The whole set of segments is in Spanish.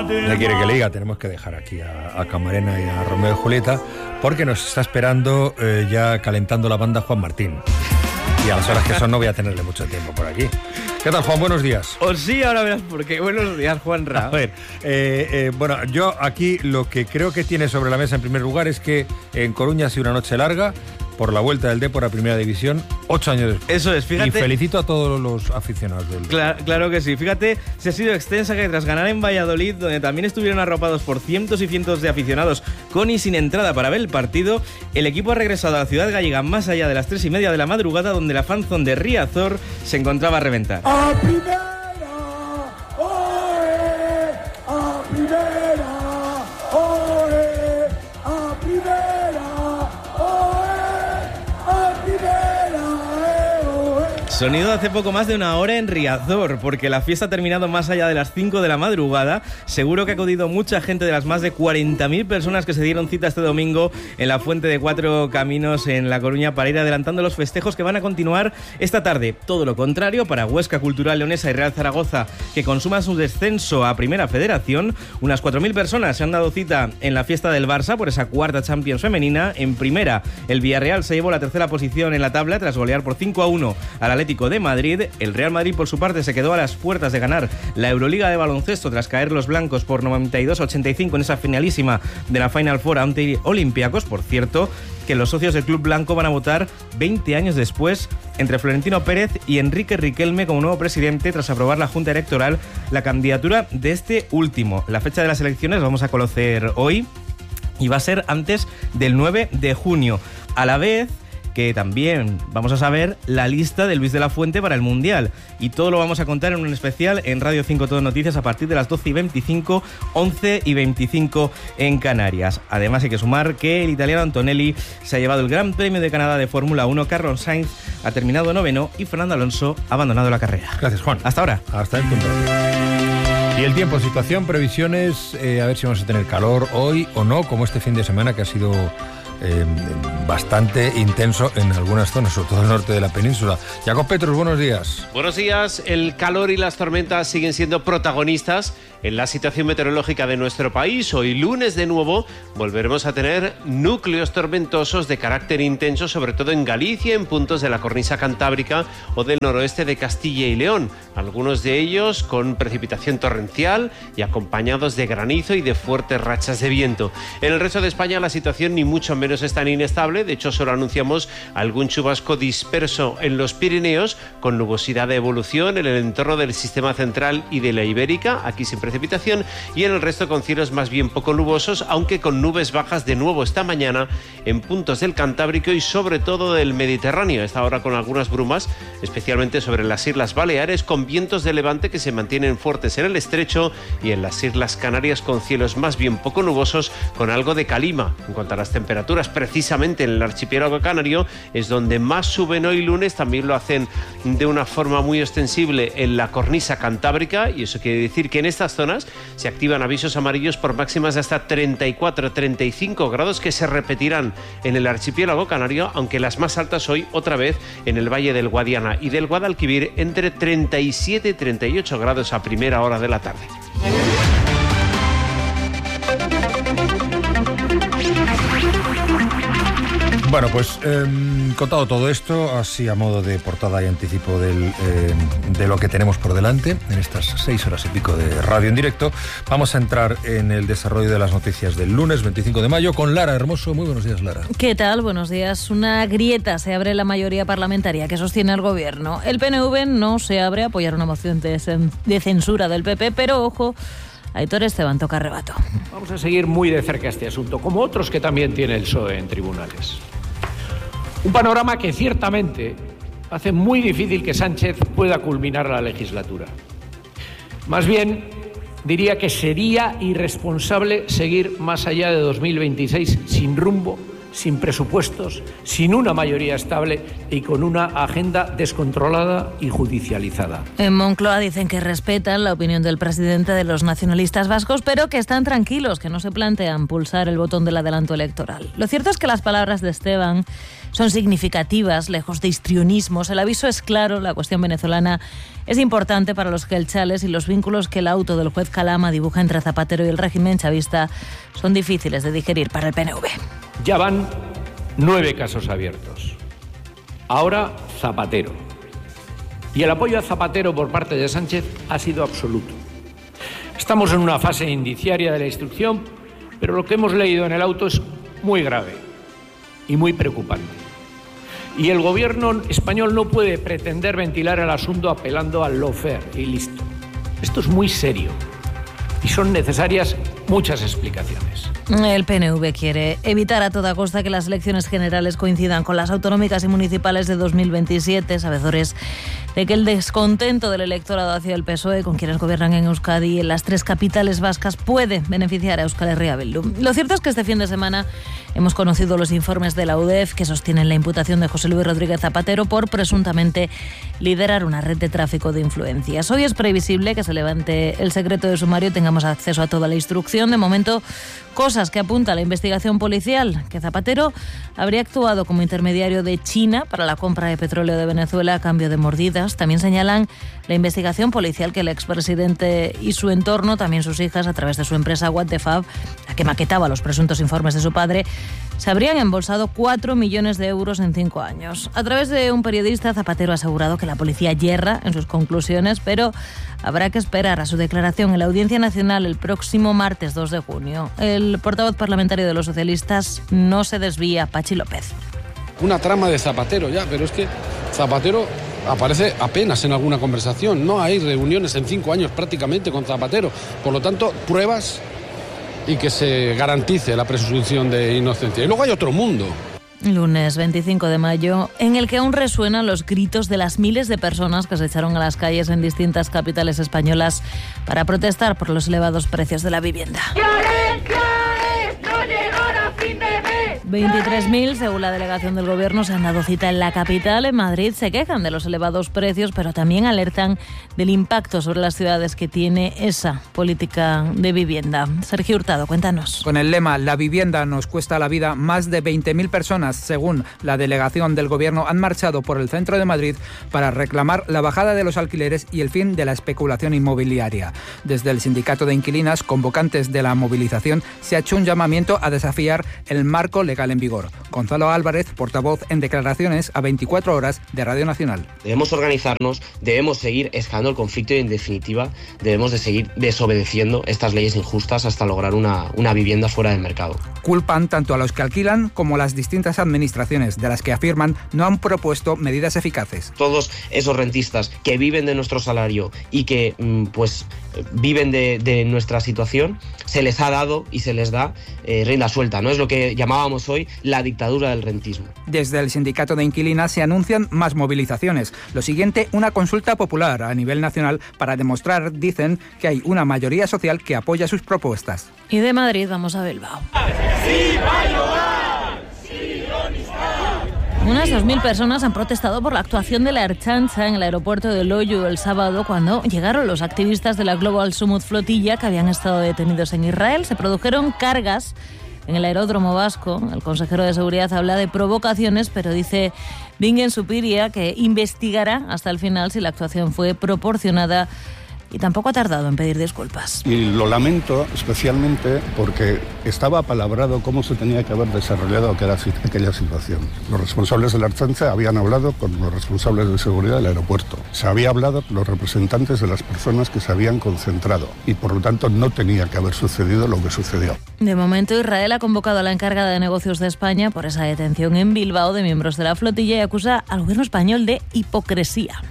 Ya quiere que le diga, tenemos que dejar aquí a Camarena y a Romeo y Julieta, porque nos está esperando ya calentando la banda Juan Martín. Y a las horas que son no voy a tenerle mucho tiempo por aquí. ¿Qué tal, Juan? Buenos días. O sí, ahora verás por qué. Buenos días, Juanra. A ver, bueno, yo aquí lo que creo que tiene sobre la mesa en primer lugar es que en Coruña ha sido una noche larga por la vuelta del Depor a Primera División, 8 años después. Eso es, fíjate. Y felicito a todos los aficionados del Depor. Claro que sí. Fíjate, se ha sido extensa que tras ganar en Valladolid, donde también estuvieron arropados por cientos y cientos de aficionados con y sin entrada para ver el partido, el equipo ha regresado a la ciudad gallega más allá de las 3:30 de la madrugada, donde la fanzone de Riazor se encontraba a reventar. ¡A primera! ¡Oe! ¡A primera! ¡Oe! ¡A primera! ¡Oe! ¡A primera! ¡Oe! Sonido hace poco más de una hora en Riazor, porque la fiesta ha terminado más allá de las 5 de la madrugada. Seguro que ha acudido mucha gente de las más de 40.000 personas que se dieron cita este domingo en la Fuente de Cuatro Caminos en La Coruña para ir adelantando los festejos que van a continuar esta tarde. Todo lo contrario para Huesca, Cultural Leonesa y Real Zaragoza, que consuman su descenso a Primera Federación. Unas 4.000 personas se han dado cita en la fiesta del Barça por esa cuarta Champions femenina. En Primera, el Villarreal se llevó la tercera posición en la tabla tras golear por 5-1 al Atlético de Madrid. El Real Madrid, por su parte, se quedó a las puertas de ganar la Euroliga de baloncesto tras caer los blancos por 92-85 en esa finalísima de la Final Four ante Olympiacos. Por cierto, que los socios del Club Blanco van a votar 20 años después entre Florentino Pérez y Enrique Riquelme como nuevo presidente tras aprobar la Junta Electoral la candidatura de este último. La fecha de las elecciones la vamos a conocer hoy y va a ser antes del 9 de junio. A la vez que también vamos a saber la lista de Luis de la Fuente para el Mundial. Y todo lo vamos a contar en un especial en Radio 5 Todo Noticias a partir de las 12:25, 11:25 en Canarias. Además hay que sumar que el italiano Antonelli se ha llevado el Gran Premio de Canadá de Fórmula 1, Carlos Sainz ha terminado noveno y Fernando Alonso ha abandonado la carrera. Gracias, Juan. Hasta ahora. Hasta el punto. Y el tiempo, situación, previsiones, a ver si vamos a tener calor hoy o no, como este fin de semana que ha sido bastante intenso en algunas zonas, sobre todo el norte de la península. Jacob Petrus, buenos días. Buenos días. El calor y las tormentas siguen siendo protagonistas en la situación meteorológica de nuestro país. Hoy lunes de nuevo volveremos a tener núcleos tormentosos de carácter intenso, sobre todo en Galicia, en puntos de la cornisa cantábrica o del noroeste de Castilla y León. Algunos de ellos con precipitación torrencial y acompañados de granizo y de fuertes rachas de viento. En el resto de España la situación ni mucho menos es tan inestable. De hecho, solo anunciamos algún chubasco disperso en los Pirineos, con nubosidad de evolución en el entorno del sistema central y de la Ibérica, aquí sin precipitación, y en el resto con cielos más bien poco nubosos, aunque con nubes bajas de nuevo esta mañana en puntos del Cantábrico y sobre todo del Mediterráneo. Esta hora con algunas brumas, especialmente sobre las Islas Baleares, con vientos de levante que se mantienen fuertes en el estrecho, y en las Islas Canarias con cielos más bien poco nubosos, con algo de calima. En cuanto a las temperaturas, precisamente en el archipiélago canario es donde más suben hoy lunes. También lo hacen de una forma muy extensible en la cornisa cantábrica, y eso quiere decir que en estas zonas se activan avisos amarillos por máximas de hasta 34-35 grados que se repetirán en el archipiélago canario, aunque las más altas hoy otra vez en el Valle del Guadiana y del Guadalquivir entre 37 y 38 grados a primera hora de la tarde. Bueno, pues contado todo esto, así a modo de portada y anticipo de lo que tenemos por delante, en estas 6 horas y pico de radio en directo, vamos a entrar en el desarrollo de las noticias del lunes 25 de mayo con Lara Hermoso. Muy buenos días, Lara. ¿Qué tal? Buenos días. Una grieta se abre en la mayoría parlamentaria que sostiene al gobierno. El PNV no se abre a apoyar una moción de censura del PP, pero ojo, Aitor Esteban toca rebato. Vamos a seguir muy de cerca este asunto, como otros que también tiene el PSOE en tribunales. Un panorama que ciertamente hace muy difícil que Sánchez pueda culminar la legislatura. Más bien, diría que sería irresponsable seguir más allá de 2026 sin rumbo sin presupuestos, sin una mayoría estable y con una agenda descontrolada y judicializada. En Moncloa dicen que respetan la opinión del presidente de los nacionalistas vascos, pero que están tranquilos, que no se plantean pulsar el botón del adelanto electoral. Lo cierto es que las palabras de Esteban son significativas, lejos de histrionismos. El aviso es claro, la cuestión venezolana es importante para los gelchales y los vínculos que el auto del juez Calama dibuja entre Zapatero y el régimen chavista son difíciles de digerir para el PNV. Ya van 9 casos abiertos. Ahora Zapatero. Y el apoyo a Zapatero por parte de Sánchez ha sido absoluto. Estamos en una fase indiciaria de la instrucción, pero lo que hemos leído en el auto es muy grave y muy preocupante. Y el gobierno español no puede pretender ventilar el asunto apelando al lawfare y listo. Esto es muy serio y son necesarias muchas explicaciones. El PNV quiere evitar a toda costa que las elecciones generales coincidan con las autonómicas y municipales de 2027, sabedores de que el descontento del electorado hacia el PSOE, con quienes gobiernan en Euskadi y en las 3 capitales vascas, puede beneficiar a Euskal Herria Bildu. Lo cierto es que este fin de semana hemos conocido los informes de la UDEF que sostienen la imputación de José Luis Rodríguez Zapatero por presuntamente liderar una red de tráfico de influencias. Hoy es previsible que se levante el secreto de sumario y tengamos acceso a toda la instrucción. De momento, cosas que apunta la investigación policial, que Zapatero habría actuado como intermediario de China para la compra de petróleo de Venezuela a cambio de mordidas. También señalan la investigación policial que el expresidente y su entorno, también sus hijas, a través de su empresa What the Fab, la que maquetaba los presuntos informes de su padre, se habrían embolsado 4 millones de euros en 5 años. A través de un periodista, Zapatero ha asegurado que la policía yerra en sus conclusiones, pero habrá que esperar a su declaración en la Audiencia Nacional el próximo martes 2 de junio. El portavoz parlamentario de los socialistas no se desvía, Pachi López. Una trama de Zapatero ya, pero es que Zapatero aparece apenas en alguna conversación. No hay reuniones en 5 años prácticamente con Zapatero. Por lo tanto, pruebas y que se garantice la presunción de inocencia. Y luego hay otro mundo. Lunes 25 de mayo, en el que aún resuenan los gritos de las miles de personas que se echaron a las calles en distintas capitales españolas para protestar por los elevados precios de la vivienda. 23.000, según la delegación del Gobierno, se han dado cita en la capital. En Madrid se quejan de los elevados precios, pero también alertan del impacto sobre las ciudades que tiene esa política de vivienda. Sergio Hurtado, cuéntanos. Con el lema "La vivienda nos cuesta la vida", más de 20.000 personas, según la delegación del Gobierno, han marchado por el centro de Madrid para reclamar la bajada de los alquileres y el fin de la especulación inmobiliaria. Desde el sindicato de inquilinas, convocantes de la movilización, se ha hecho un llamamiento a desafiar el marco legal en vigor. Gonzalo Álvarez, portavoz en declaraciones a 24 horas de Radio Nacional. Debemos organizarnos, debemos seguir escalando el conflicto y, en definitiva, debemos de seguir desobedeciendo estas leyes injustas hasta lograr una vivienda fuera del mercado. Culpan tanto a los que alquilan como a las distintas administraciones, de las que afirman no han propuesto medidas eficaces. Todos esos rentistas que viven de nuestro salario y que viven de nuestra situación, se les ha dado y se les da rienda suelta, ¿no? Es lo que llamábamos hoy la dictadura del rentismo. Desde el sindicato de inquilinas se anuncian más movilizaciones. Lo siguiente, una consulta popular a nivel nacional para demostrar, dicen, que hay una mayoría social que apoya sus propuestas. Y de Madrid vamos a Bilbao. Unas 2.000 personas han protestado por la actuación de la Ertzaintza en el aeropuerto de Loiu el sábado, cuando llegaron los activistas de la Global Summit Flotilla que habían estado detenidos en Israel. Se produjeron cargas en el aeródromo vasco. El consejero de Seguridad habla de provocaciones, pero dice Bingen Supiria que investigará hasta el final si la actuación fue proporcionada, y tampoco ha tardado en pedir disculpas. Y lo lamento especialmente porque estaba apalabrado cómo se tenía que haber desarrollado aquella situación. Los responsables de la Ertzaintza habían hablado con los responsables de seguridad del aeropuerto. Se había hablado con los representantes de las personas que se habían concentrado y por lo tanto no tenía que haber sucedido lo que sucedió. De momento, Israel ha convocado a la encargada de negocios de España por esa detención en Bilbao de miembros de la flotilla y acusa al gobierno español de hipocresía.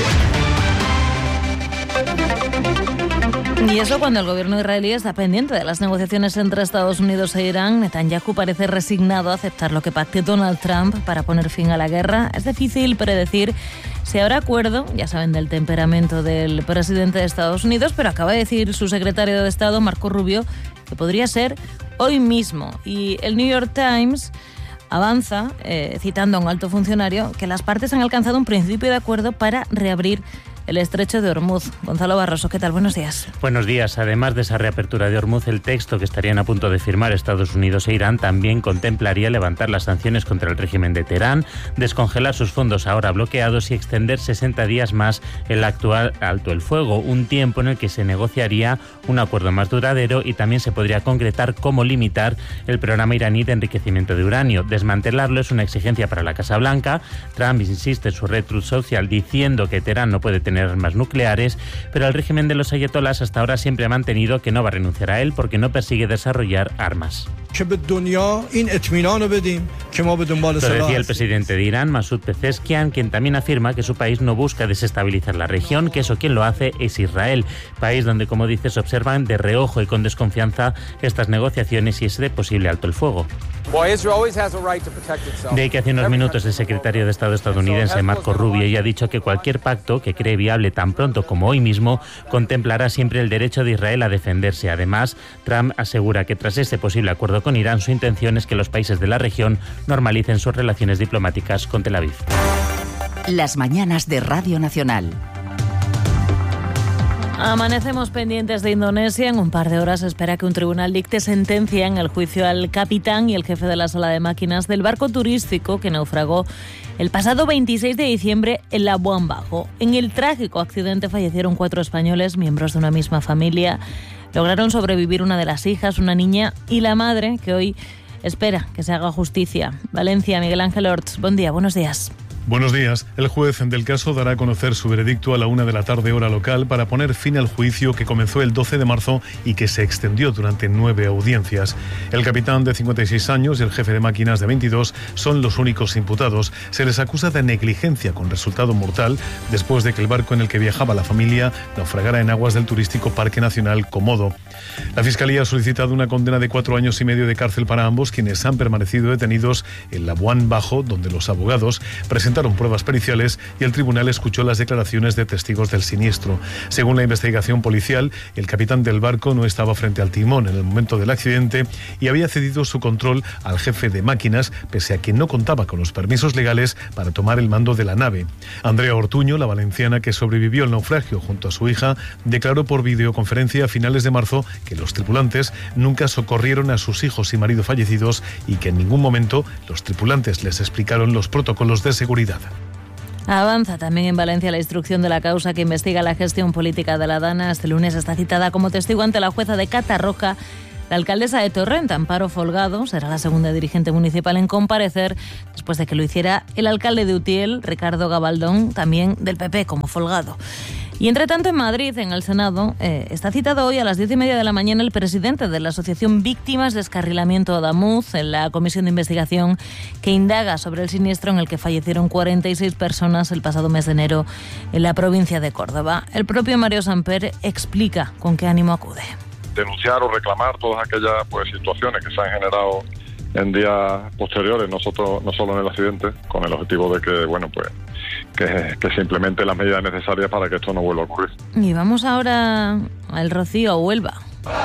Y eso cuando el gobierno israelí está pendiente de las negociaciones entre Estados Unidos e Irán. Netanyahu parece resignado a aceptar lo que pacte Donald Trump para poner fin a la guerra. Es difícil predecir si habrá acuerdo, ya saben del temperamento del presidente de Estados Unidos, pero acaba de decir su secretario de Estado, Marco Rubio, que podría ser hoy mismo. Y el New York Times Avanza, citando a un alto funcionario, que las partes han alcanzado un principio de acuerdo para reabrir el estrecho de Ormuz. Gonzalo Barroso, ¿qué tal? Buenos días. Buenos días. Además de esa reapertura de Ormuz, el texto que estarían a punto de firmar Estados Unidos e Irán también contemplaría levantar las sanciones contra el régimen de Teherán, descongelar sus fondos ahora bloqueados y extender 60 días más el actual alto el fuego, un tiempo en el que se negociaría un acuerdo más duradero y también se podría concretar cómo limitar el programa iraní de enriquecimiento de uranio. Desmantelarlo es una exigencia para la Casa Blanca. Trump insiste en su red Truth Social diciendo que Teherán no puede tener armas nucleares, pero el régimen de los ayatolás hasta ahora siempre ha mantenido que no va a renunciar a él porque no persigue desarrollar armas. Lo decía el presidente de Irán, Masoud Pezeshkian, quien también afirma que su país no busca desestabilizar la región, que eso quien lo hace es Israel, país donde, como dice, se observan de reojo y con desconfianza estas negociaciones y ese posible alto el fuego. De ahí que hace unos minutos el secretario de Estado estadounidense Marco Rubio ya ha dicho que cualquier pacto que cree viable tan pronto como hoy mismo contemplará siempre el derecho de Israel a defenderse. Además, Trump asegura que tras este posible acuerdo con Irán, su intención es que los países de la región normalicen sus relaciones diplomáticas con Tel Aviv. Las mañanas de Radio Nacional. Amanecemos pendientes de Indonesia. En un par de horas se espera que un tribunal dicte sentencia en el juicio al capitán y el jefe de la sala de máquinas del barco turístico que naufragó el pasado 26 de diciembre en Labuan Bajo. En el trágico accidente fallecieron 4 españoles, miembros de una misma familia. Lograron sobrevivir una de las hijas, una niña y la madre, que hoy espera que se haga justicia. Valencia, Miguel Ángel Orts. Buen día, buenos días. Buenos días. El juez del caso dará a conocer su veredicto a la 1 de la tarde hora local para poner fin al juicio que comenzó el 12 de marzo y que se extendió durante 9 audiencias. El capitán de 56 años y el jefe de máquinas de 22 son los únicos imputados. Se les acusa de negligencia con resultado mortal después de que el barco en el que viajaba la familia naufragara en aguas del turístico Parque Nacional Komodo. La Fiscalía ha solicitado una condena de 4 años y medio de cárcel para ambos, quienes han permanecido detenidos en Labuan Bajo, donde los abogados presentaron pruebas periciales y el tribunal escuchó las declaraciones de testigos del siniestro. Según la investigación policial, el capitán del barco no estaba frente al timón en el momento del accidente y había cedido su control al jefe de máquinas, pese a que no contaba con los permisos legales para tomar el mando de la nave. Andrea Ortuño, la valenciana que sobrevivió al naufragio junto a su hija, declaró por videoconferencia a finales de marzo que los tripulantes nunca socorrieron a sus hijos y marido fallecidos y que en ningún momento los tripulantes les explicaron los protocolos de seguridad. Avanza también en Valencia la instrucción de la causa que investiga la gestión política de la Dana. Este lunes está citada como testigo ante la jueza de Catarroja la alcaldesa de Torrent, Amparo Folgado. Será la segunda dirigente municipal en comparecer después de que lo hiciera el alcalde de Utiel, Ricardo Gabaldón, también del PP como Folgado. Y entre tanto en Madrid, en el Senado, está citado hoy a las 10:30 de la mañana el presidente de la Asociación Víctimas de Descarrilamiento Adamuz en la comisión de investigación que indaga sobre el siniestro en el que fallecieron 46 personas el pasado mes de enero en la provincia de Córdoba. El propio Mario Samper explica con qué ánimo acude. Denunciar o reclamar todas aquellas situaciones que se han generado en días posteriores, no solo en el accidente, con el objetivo de que que se implementen las medidas necesarias para que esto no vuelva a ocurrir. Y vamos ahora al Rocío, a Huelva.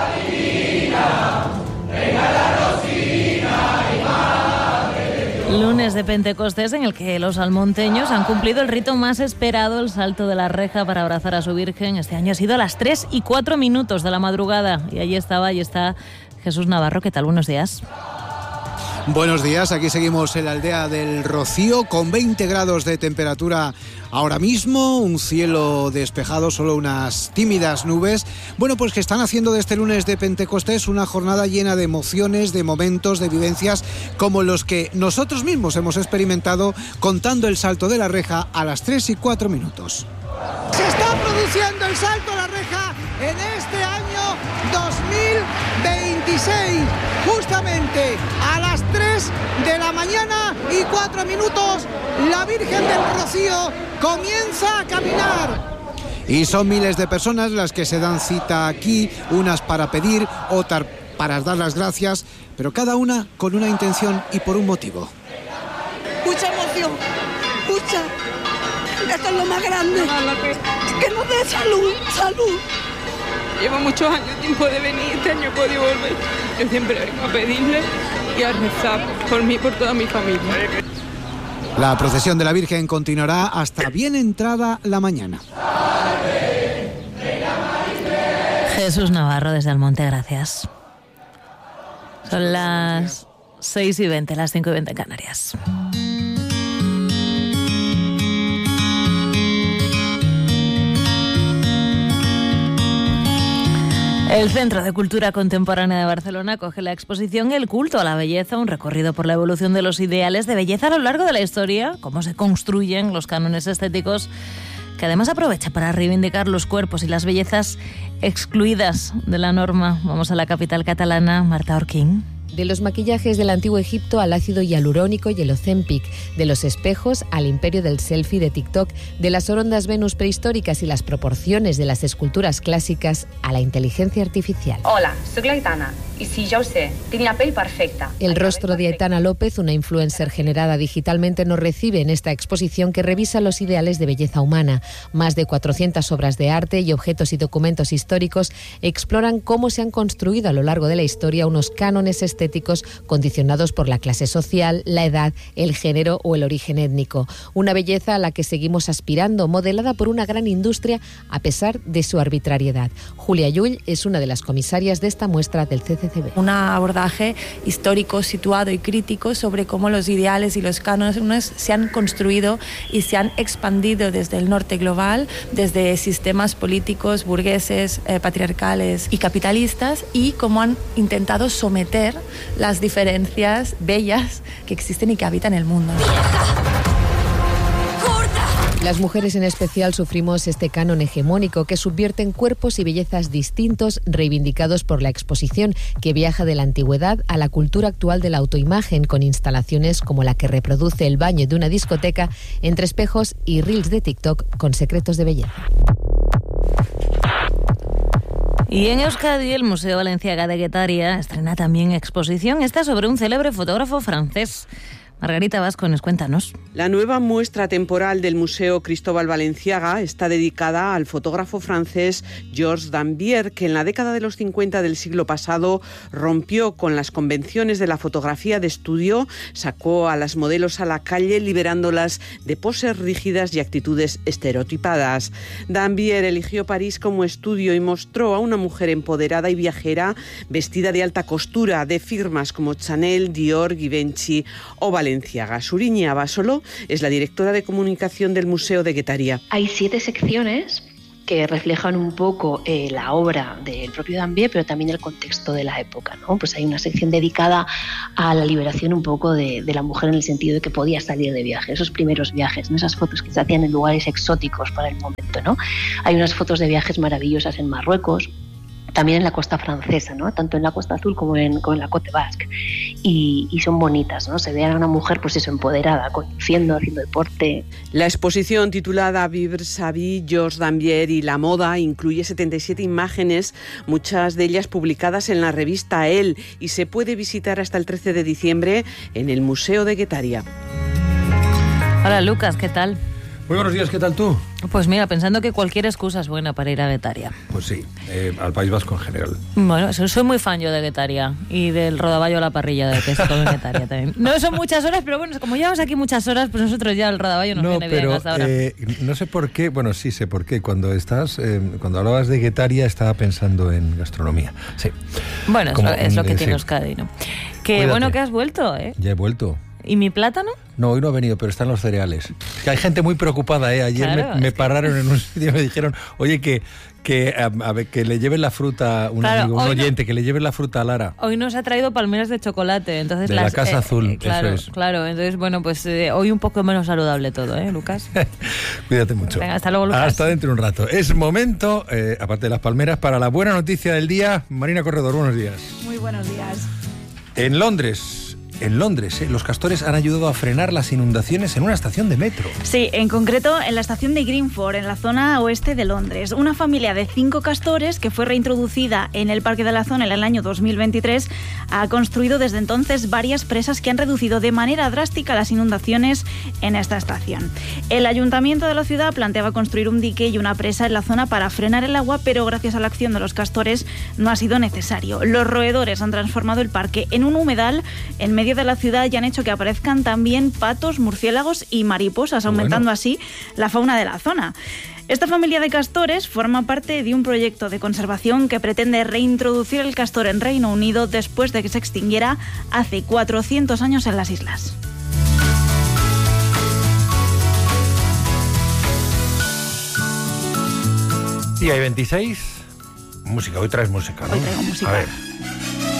Lunes de Pentecostés en el que los almonteños han cumplido el rito más esperado, el salto de la reja para abrazar a su Virgen. Este año ha sido a las 3:04 de la madrugada y allí está Jesús Navarro. ¿Qué tal? Buenos días. Buenos días, aquí seguimos en la aldea del Rocío con 20 grados de temperatura ahora mismo, un cielo despejado, solo unas tímidas nubes. Bueno, pues que están haciendo de este lunes de Pentecostés una jornada llena de emociones, de momentos, de vivencias como los que nosotros mismos hemos experimentado contando el salto de la reja a las 3:04. Se está produciendo el salto a la reja en este año 2026, justamente a las 3:04, la Virgen del Rocío comienza a caminar. Y son miles de personas las que se dan cita aquí, unas para pedir, otras para dar las gracias, pero cada una con una intención y por un motivo. Mucha emoción, mucha. Esto es lo más grande. Que nos dé salud. Llevo muchos años sin poder venir, este año he podido volver. Yo siempre vengo a pedirle y a rezar por mí y por toda mi familia. La procesión de la Virgen continuará hasta bien entrada la mañana. Jesús Navarro desde Almonte, gracias. Son las 6:20, las 5:20 en Canarias. El Centro de Cultura Contemporánea de Barcelona acoge la exposición El culto a la belleza, un recorrido por la evolución de los ideales de belleza a lo largo de la historia, cómo se construyen los cánones estéticos, que además aprovecha para reivindicar los cuerpos y las bellezas excluidas de la norma. Vamos a la capital catalana, Marta Orquín. De los maquillajes del antiguo Egipto al ácido hialurónico y el Ozempic, de los espejos al imperio del selfie de TikTok, de las orondas Venus prehistóricas y las proporciones de las esculturas clàssiques a la inteligencia artificial. Hola, soy Aitana y sí, ya ho sé, tinc la pell perfecta. El rostro de Aitana López, una influencer generada digitalmente, nos recibe en esta exposición que revisa los ideales de belleza humana. Más de 400 obras de arte y objetos y documentos históricos exploran cómo se han construido a lo largo de la historia unos cánones estéticos condicionados por la clase social, la edad, el género o el origen étnico. Una belleza a la que seguimos aspirando, modelada por una gran industria a pesar de su arbitrariedad. Julia Llull es una de las comisarias de esta muestra del CCCB. Un abordaje histórico, situado y crítico sobre cómo los ideales y los cánones se han construido y se han expandido desde el norte global, desde sistemas políticos, burgueses, patriarcales y capitalistas, y cómo han intentado someter las diferencias bellas que existen y que habitan el mundo. Las mujeres en especial sufrimos este canon hegemónico que subvierte en cuerpos y bellezas distintos, reivindicados por la exposición, que viaja de la antigüedad a la cultura actual de la autoimagen, con instalaciones como la que reproduce el baño de una discoteca entre espejos y reels de TikTok con secretos de belleza. Y en Euskadi, el Museo Balenciaga de Guetaria estrena también exposición, esta sobre un célebre fotógrafo francés. Margarita Vascones, cuéntanos. La nueva muestra temporal del Museo Cristóbal Balenciaga está dedicada al fotógrafo francés Georges Dambier, que en la década de los 50 del siglo pasado rompió con las convenciones de la fotografía de estudio, sacó a las modelos a la calle liberándolas de poses rígidas y actitudes estereotipadas. Dambier eligió París como estudio y mostró a una mujer empoderada y viajera, vestida de alta costura de firmas como Chanel, Dior, Givenchy o Balenciaga. Suriña Abasolo es la directora de comunicación del Museo de Guetaria. Hay 7 secciones que reflejan un poco la obra del propio Dambier, pero también el contexto de la época, ¿no? Pues hay una sección dedicada a la liberación un poco de la mujer, en el sentido de que podía salir de viaje, esos primeros viajes, ¿no? Esas fotos que se hacían en lugares exóticos para el momento, ¿no? Hay unas fotos de viajes maravillosas en Marruecos, también en la costa francesa, ¿no? Tanto en la Costa Azul como en la Côte Basque, y son bonitas, ¿no? Se ve a una mujer, pues eso, empoderada, conduciendo, haciendo deporte. La exposición, titulada Vivre sa vie, Georges Dambier y la moda, incluye 77 imágenes, muchas de ellas publicadas en la revista Elle, y se puede visitar hasta el 13 de diciembre en el Museo de Guetaria. Hola Lucas, ¿qué tal? Muy buenos días, ¿qué tal tú? Pues mira, pensando que cualquier excusa es buena para ir a Guetaria. Pues sí, al País Vasco en general. Bueno, soy muy fan yo de Guetaria y del rodaballo a la parrilla de que se come en Guetaria también. No son muchas horas, pero bueno, como llevamos aquí muchas horas, pues nosotros ya el rodaballo nos viene bien hasta ahora. No sé por qué, bueno, sí sé por qué. Cuando hablabas de Guetaria estaba pensando en gastronomía. Sí. Bueno, es lo que tiene Euskadi, ¿no? Que cuídate. Bueno que has vuelto, ¿eh? Ya he vuelto. ¿Y mi plátano? No, hoy no ha venido, pero están los cereales. Que hay gente muy preocupada, ¿eh? Ayer claro, me pararon en un sitio y me dijeron, oye, que le lleven la fruta, un oyente, que le lleven la fruta a Lara. Hoy nos ha traído palmeras de chocolate, entonces de la Casa Azul, claro, eso es. Claro, entonces bueno, pues hoy un poco menos saludable todo, Lucas. Cuídate mucho. Venga, hasta luego, Lucas. Hasta dentro de un rato. Es momento, aparte de las palmeras, para la buena noticia del día. Marina Corredor, buenos días. Muy buenos días. En Londres, en Londres. Los castores han ayudado a frenar las inundaciones en una estación de metro. Sí, en concreto en la estación de Greenford, en la zona oeste de Londres. Una familia de 5 castores, que fue reintroducida en el Parque de la Zona en el año 2023, ha construido desde entonces varias presas que han reducido de manera drástica las inundaciones en esta estación. El ayuntamiento de la ciudad planteaba construir un dique y una presa en la zona para frenar el agua, pero gracias a la acción de los castores no ha sido necesario. Los roedores han transformado el parque en un humedal en medio de la ciudad y han hecho que aparezcan también patos, murciélagos y mariposas, aumentando así la fauna de la zona. Esta familia de castores forma parte de un proyecto de conservación que pretende reintroducir el castor en Reino Unido después de que se extinguiera hace 400 años en las islas. Y hay 26. Música, hoy traes música, ¿no? Hoy traigo música. A ver.